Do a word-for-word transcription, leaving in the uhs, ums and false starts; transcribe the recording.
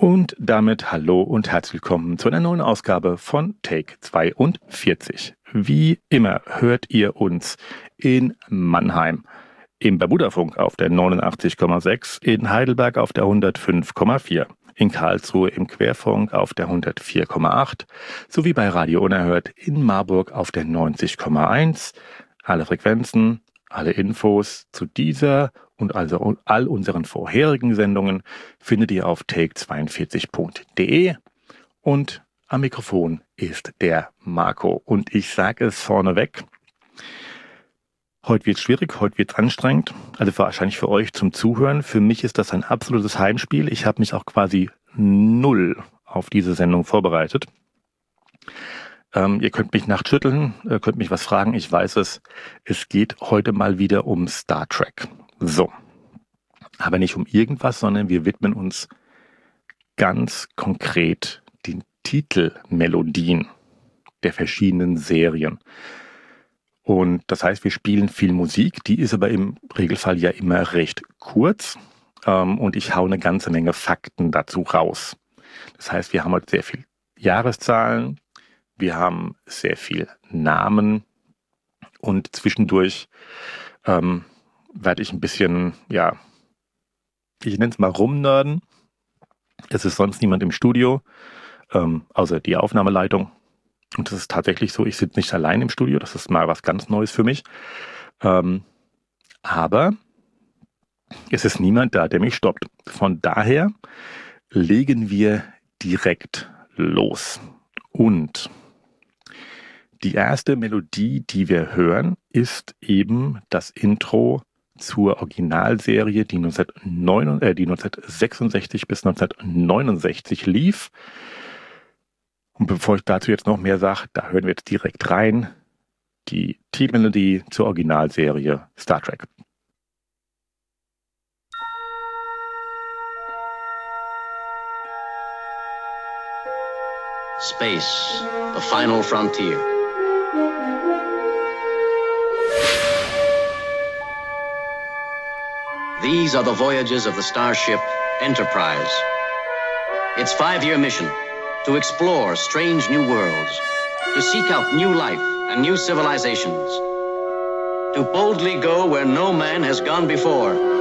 Und damit hallo und herzlich willkommen zu einer neuen Ausgabe von Take zweiundvierzig. Wie immer hört ihr uns in Mannheim im Bermudafunk auf der neunundachtzig Komma sechs, in Heidelberg auf der hundertfünf Komma vier, in Karlsruhe im Querfunk auf der hundertvier Komma acht sowie bei Radio Unerhört in Marburg auf der neunzig Komma eins. Alle Frequenzen, alle Infos zu dieser und also all unseren vorherigen Sendungen findet ihr auf take zweiundvierzig punkt de und am Mikrofon ist der Marco. Und ich sage es vorneweg, heute wird es schwierig, heute wird es anstrengend, also wahrscheinlich für euch zum Zuhören. Für mich ist das ein absolutes Heimspiel. Ich habe mich auch quasi null auf diese Sendung vorbereitet. Ähm, ihr könnt mich nachts schütteln, ihr könnt mich was fragen, ich weiß es. Es geht heute mal wieder um Star Trek. So, aber nicht um irgendwas, sondern wir widmen uns ganz konkret den Titelmelodien der verschiedenen Serien. Und das heißt, wir spielen viel Musik, die ist aber im Regelfall ja immer recht kurz. Ähm, und ich hau eine ganze Menge Fakten dazu raus. Das heißt, wir haben heute sehr viel Jahreszahlen, wir haben sehr viel Namen und zwischendurch ähm, werde ich ein bisschen, ja, ich nenne es mal rumnörden. Es ist sonst niemand im Studio, ähm, außer die Aufnahmeleitung. Und das ist tatsächlich so, ich sitze nicht allein im Studio, das ist mal was ganz Neues für mich. Ähm, aber es ist niemand da, der mich stoppt. Von daher legen wir direkt los. Und die erste Melodie, die wir hören, ist eben das Intro zur Originalserie, die, neunzehnhundertneun, äh, die neunzehnhundertsechsundsechzig bis neunzehnhundertneunundsechzig lief. Und bevor ich dazu jetzt noch mehr sage, da hören wir jetzt direkt rein. Die Titelmelodie zur Originalserie Star Trek. Space, the final frontier. These are the voyages of the starship Enterprise. Its five-year mission, to explore strange new worlds, to seek out new life and new civilizations, to boldly go where no man has gone before,